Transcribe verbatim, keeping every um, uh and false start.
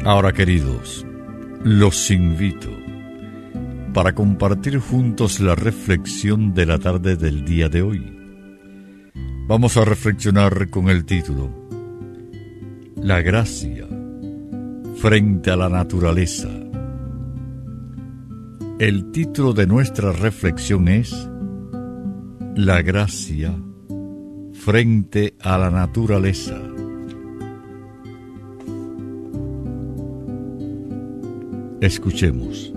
Ahora, queridos, los invito para compartir juntos la reflexión de la tarde del día de hoy. Vamos a reflexionar con el título La gracia frente a la naturaleza. El título de nuestra reflexión es La gracia frente a la naturaleza. Escuchemos.